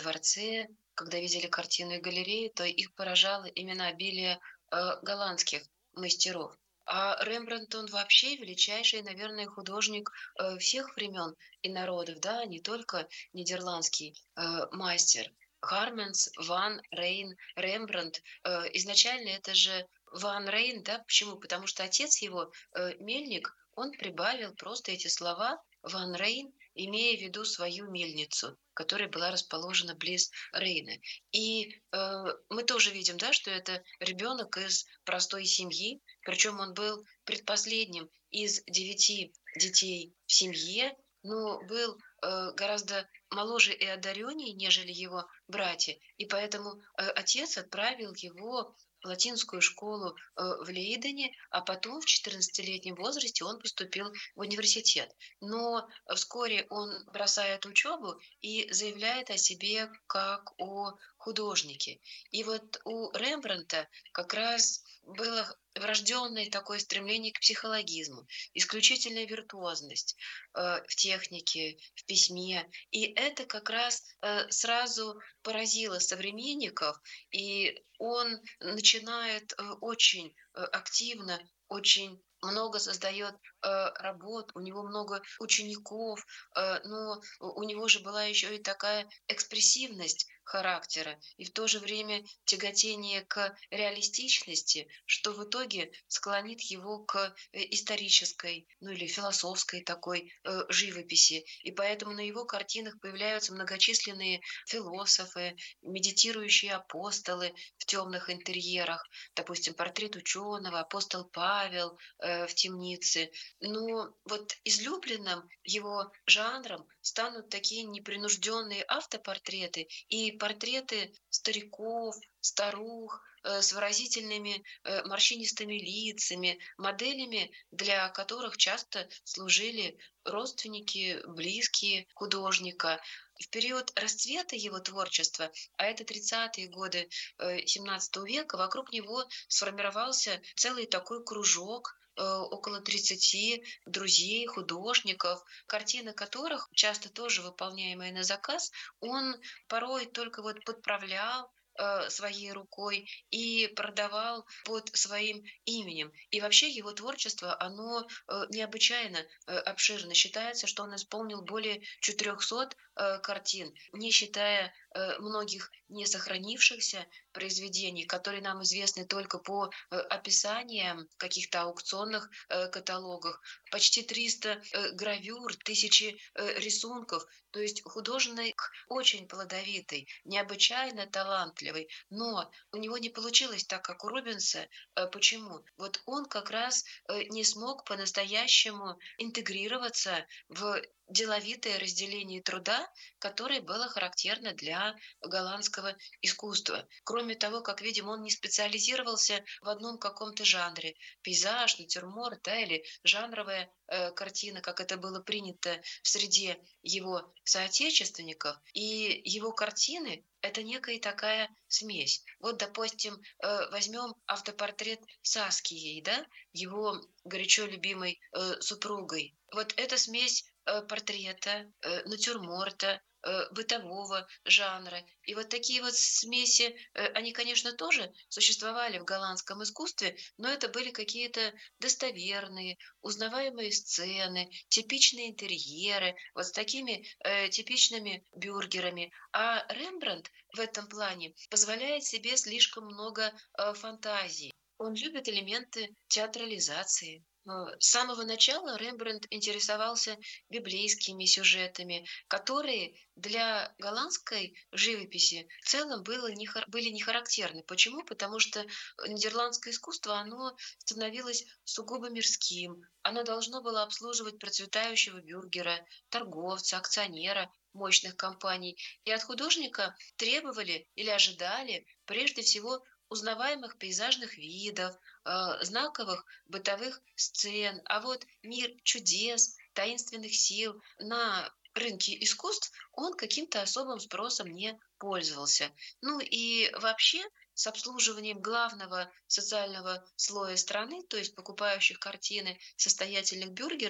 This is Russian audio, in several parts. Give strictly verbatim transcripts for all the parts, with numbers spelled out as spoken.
дворце, когда видели картины галереи, то их поражало именно обилие э, голландских мастеров. А Рембрандт, он вообще величайший, наверное, художник э, всех времен и народов, да, не только нидерландский э, мастер. Харменс, Ван Рейн, Рембрандт. Э, изначально это же Ван Рейн, да, почему? Потому что отец его, э, мельник, он прибавил просто эти слова Ван Рейн, имея в виду свою мельницу, которая была расположена близ Рейна. И э, мы тоже видим, да, что это ребенок из простой семьи, причем он был предпоследним из девяти детей в семье, но был э, гораздо моложе и одареннее, нежели его братья, и поэтому э, отец отправил его в латинскую школу э, в Лейдене, а потом в четырнадцатилетнем возрасте он поступил в университет. Но вскоре он бросает учебу и заявляет о себе как о художнике. И вот у Рембрандта как раз было врожденное такое стремление к психологизму, исключительная виртуозность э, в технике, в письме. И это как раз э, сразу поразило современников, и он начинает э, очень э, активно, очень много создает э, работ, у него много учеников, э, но у у него же была еще и такая экспрессивность характера, и в то же время тяготение к реалистичности, что в итоге склонит его к э, исторической, ну или философской такой э, живописи. И поэтому на его картинах появляются многочисленные философы, медитирующие апостолы в темных интерьерах, допустим, портрет ученого, апостол Павел э, в темнице. Но вот излюбленным его жанром станут такие непринужденные автопортреты и портреты стариков, старух э, с выразительными э, морщинистыми лицами, моделями, для которых часто служили родственники, близкие художника. В период расцвета его творчества, а это тридцатые годы э, семнадцатого века, вокруг него сформировался целый такой кружок, э, около тридцати друзей, художников, картины которых, часто тоже выполняемые на заказ, он порой только вот подправлял э, своей рукой и продавал под своим именем. И вообще его творчество, оно э, необычайно э, обширно. Считается, что он исполнил более четырехсот э, картин, не считая э, многих не сохранившихся произведений, которые нам известны только по э, описаниям в каких-то аукционных э, каталогах, почти триста э, гравюр, тысячи э, рисунков. То есть художник очень плодовитый, необычайно талантливый, но у него не получилось так, как у Рубенса. Э, Почему? Вот он как раз э, не смог по-настоящему интегрироваться в деловитое разделение труда, которое было характерно для голландского искусства. Кроме того, как видим, он не специализировался в одном каком-то жанре. Пейзаж, натюрморт, да, или жанровая э, картина, как это было принято в среде его соотечественников. И его картины — это некая такая смесь. Вот, допустим, э, возьмем автопортрет Саскией, да, его горячо любимой э, супругой. Вот эта смесь э, портрета, э, натюрморта, э, бытового жанра. И вот такие вот смеси, э, они, конечно, тоже существовали в голландском искусстве, но это были какие-то достоверные, узнаваемые сцены, типичные интерьеры, вот с такими э, типичными бюргерами. А Рембрандт в этом плане позволяет себе слишком много э, фантазии. Он любит элементы театрализации. Э, С самого начала Рембрандт интересовался библейскими сюжетами, которые для голландской живописи в целом было не, хар- были не характерны. Почему? Потому что э, нидерландское искусство, оно становилось сугубо мирским. Оно должно было обслуживать процветающего бюргера, торговца, акционера мощных компаний. И от художника требовали или ожидали прежде всего узнаваемых пейзажных видов, э, знаковых бытовых сцен. А вот мир чудес, таинственных сил на рынке искусств, он каким-то особым спросом не пользовался. Ну и вообще с обслуживанием главного социального слоя страны, то есть покупающих картины состоятельных бюргеров,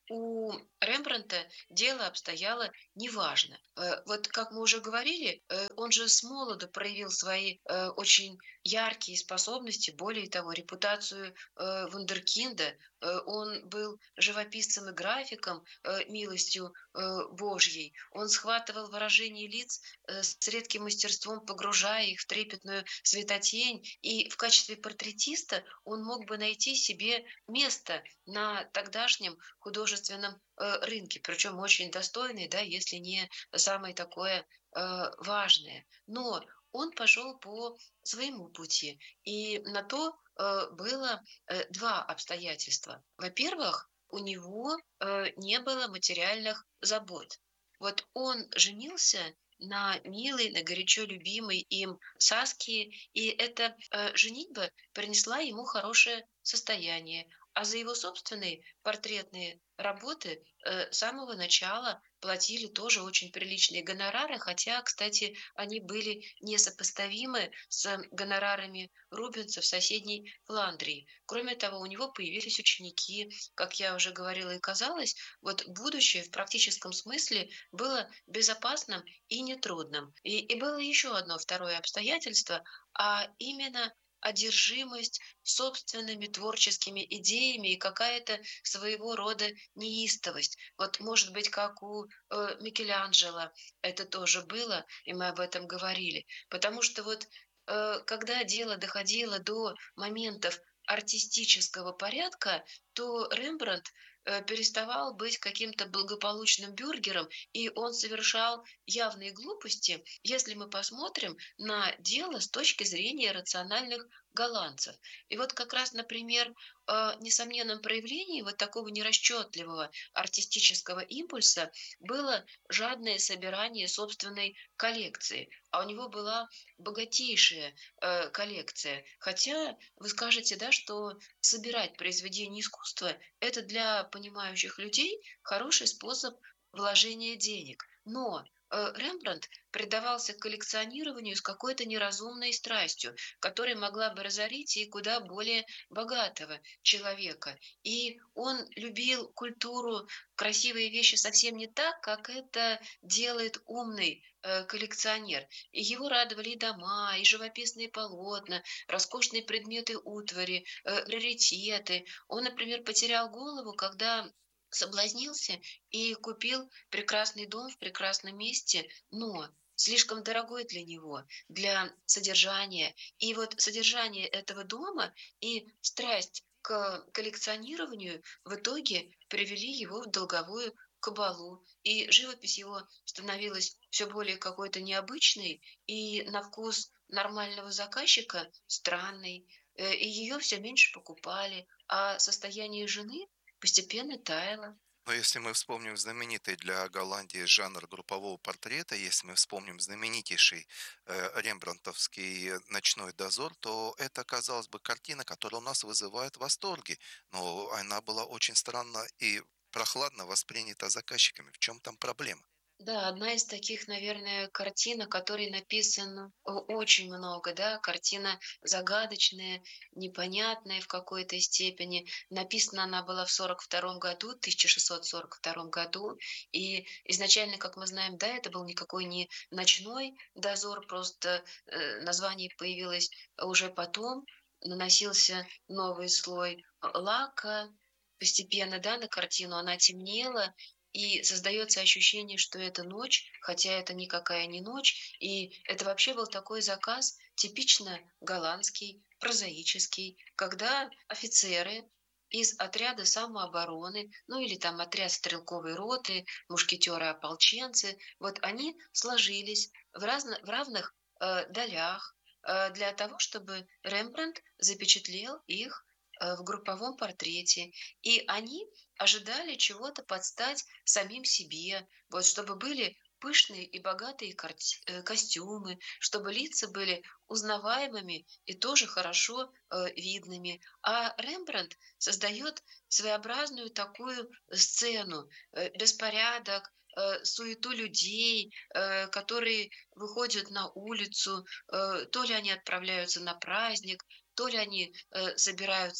у Рембрандта дело обстояло неважно. Э, вот как мы уже говорили, э, он же с молоду проявил свои э, очень яркие способности, более того, репутацию э, вундеркинда. Э, он был живописцем и графиком э, милостью э, Божьей. Он схватывал выражение лиц э, с редким мастерством, погружая их в трепетную светотень. И в качестве портретиста он мог бы найти себе место на тогдашнем художественном э, рынке, причем очень достойный, да, если не самое такое э, важное. Но он пошел по своему пути, и на то э, было э, два обстоятельства. Во-первых, у него э, не было материальных забот. Вот он женился на милой, на горячо любимой им Саске, и эта э, женитьба принесла ему хорошее состояние, а за его собственные портретные работы э, с самого начала платили тоже очень приличные гонорары, хотя, кстати, они были несопоставимы с гонорарами Рубенса в соседней Фландрии. Кроме того, у него появились ученики, как я уже говорила и казалось, вот будущее в практическом смысле было безопасным и нетрудным. И, и было еще одно второе обстоятельство, а именно одержимость собственными творческими идеями и какая-то своего рода неистовость. Вот, может быть, как у э, Микеланджело это тоже было, и мы об этом говорили. Потому что вот э, когда дело доходило до моментов артистического порядка, то Рембрандт э, переставал быть каким-то благополучным бюргером, и он совершал явные глупости, если мы посмотрим на дело с точки зрения рациональных голландцев. И вот как раз, например, э, несомненным проявлением вот такого нерасчетливого артистического импульса было жадное собирание собственной коллекции. А у него была богатейшая э, коллекция. Хотя вы скажете, да, что собирать произведения искусства – это для понимающих людей хороший способ вложения денег. Но э, Рембрандт предавался коллекционированию с какой-то неразумной страстью, которая могла бы разорить и куда более богатого человека. И он любил культуру, красивые вещи совсем не так, как это делает умный э, коллекционер. И его радовали и дома, и живописные полотна, роскошные предметы утвари, э, раритеты. Он, например, потерял голову, когда соблазнился и купил прекрасный дом в прекрасном месте, но слишком дорогой для него, для содержания. И вот содержание этого дома и страсть к коллекционированию в итоге привели его в долговую кабалу. И живопись его становилась все более какой-то необычной и на вкус нормального заказчика странной. Э, И ее все меньше покупали, а состояние жены постепенно таяло. Но если мы вспомним знаменитый для Голландии жанр группового портрета, если мы вспомним знаменитейший э, рембрандтовский «Ночной дозор», то это, казалось бы, картина, которая у нас вызывает восторги, но она была очень странно и прохладно воспринята заказчиками. В чем там проблема? Да, одна из таких, наверное, картин, о которой написано о- очень много, да, картина загадочная, непонятная в какой-то степени. Написана она была в сорок втором году, тысяча шестьсот сорок втором году, и изначально, как мы знаем, да, это был никакой не ночной дозор, просто э, название появилось уже потом, наносился новый слой э, лака, постепенно, да, на картину она темнела, и создается ощущение, что это ночь, хотя это никакая не ночь. И это вообще был такой заказ типично голландский, прозаический, когда офицеры из отряда самообороны, ну или там отряд стрелковой роты, мушкетеры-ополченцы, вот они сложились в, разно, в равных э, долях э, для того, чтобы Рембрандт запечатлел их э, в групповом портрете. И они ожидали чего-то под стать самим себе, вот чтобы были пышные и богатые карти- э, костюмы, чтобы лица были узнаваемыми и тоже хорошо э, видными. А Рембрандт создает своеобразную такую сцену, э, беспорядок, э, суету людей, э, которые выходят на улицу, э, то ли они отправляются на праздник, то ли они э, собираются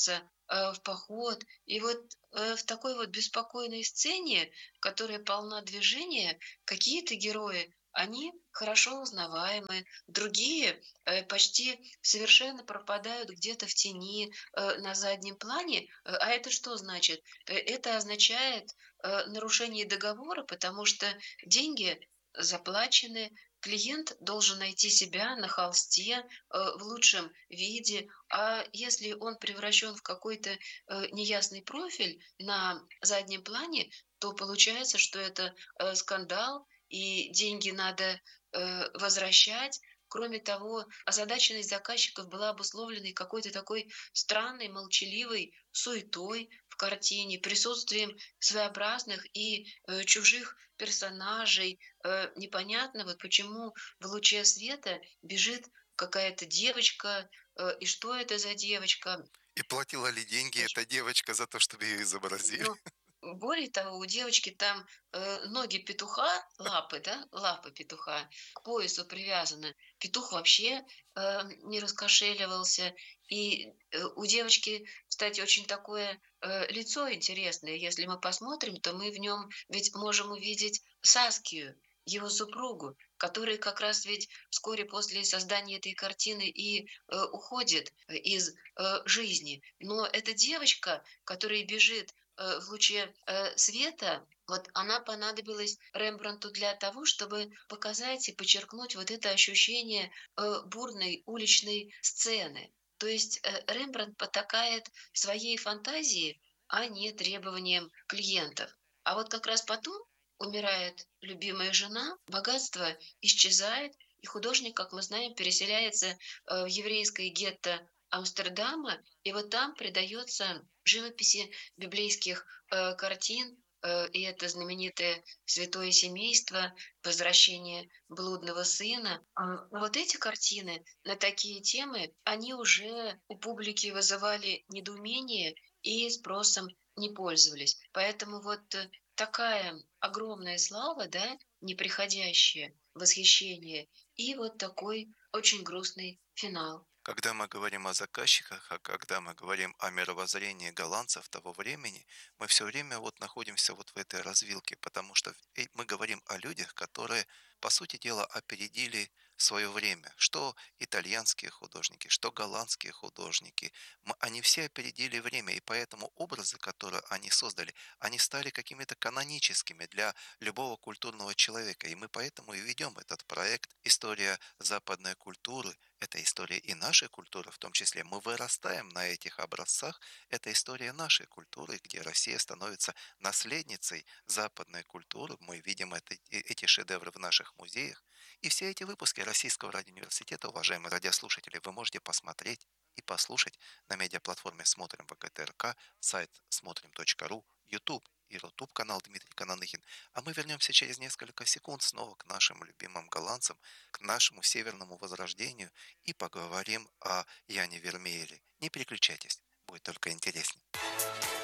э, в поход. И вот, э, в такой вот беспокойной сцене, которая полна движения, какие-то герои, они хорошо узнаваемы, другие, э, почти совершенно пропадают где-то в тени, э, на заднем плане. Э, а это что значит? Э, это означает, э, нарушение договора, потому что деньги заплачены, клиент должен найти себя на холсте, э, в лучшем виде. А если он превращен в какой-то, э, неясный профиль на заднем плане, то получается, что это, э, скандал, и деньги надо, э, возвращать. Кроме того, озадаченность заказчиков была обусловлена и какой-то такой странной, молчаливой суетой в картине, присутствием своеобразных и, э, чужих персонажей. Э, непонятно, вот почему в луче света бежит какая-то девочка, э, и что это за девочка? И платила ли деньги Поч эта девочка за то, чтобы ее изобразили? ну, более того, у девочки там, э, ноги петуха, лапы, да, лапы петуха к поясу привязаны. Петух вообще, э, не раскошеливался. И, э, у девочки, кстати, очень такое, э, лицо интересное. Если мы посмотрим, то мы в нем ведь можем увидеть Саскию, его супругу, которая как раз ведь вскоре после создания этой картины и, э, уходит, э, из, э, жизни. Но эта девочка, которая бежит, э, в луче, э, света, вот она понадобилась Рембрандту для того, чтобы показать и подчеркнуть вот это ощущение, э, бурной уличной сцены. То есть, э, Рембрандт потакает своей фантазии, а не требованиям клиентов. А вот как раз потом умирает любимая жена, богатство исчезает, и художник, как мы знаем, переселяется, э, в еврейское гетто Амстердама, и вот там предается живописи библейских, э, картин, э, и это знаменитое "Святое семейство", "Возвращение блудного сына". А, вот эти картины на такие темы, они уже у публики вызывали недоумение и спросом не пользовались. Поэтому вот, э, такая огромная слава, да, неприходящее восхищение и вот такой очень грустный финал. Когда мы говорим о заказчиках, а когда мы говорим о мировоззрении голландцев того времени, мы все время вот находимся вот в этой развилке, потому что э, мы говорим о людях, которые, по сути дела, опередили свое время. Что итальянские художники, что голландские художники, м- они все опередили время, и поэтому образы, которые они создали, они стали какими-то каноническими для любого культурного человека. И мы поэтому и ведем этот проект «История западной культуры», это история и нашей культуры, в том числе. Мы вырастаем на этих образцах. Это история нашей культуры, где Россия становится наследницей западной культуры. Мы видим это, э- эти шедевры в наших музеях. И все эти выпуски Российского радиоуниверситета, уважаемые радиослушатели, вы можете посмотреть и послушать на медиаплатформе «Смотрим ВГТРК», сайт смотрим точка ру, YouTube и Рутуб канал Дмитрий Кананыхин. А мы вернемся через несколько секунд снова к нашим любимым голландцам, к нашему северному возрождению и поговорим о Яне Вермеере. Не переключайтесь, будет только интереснее.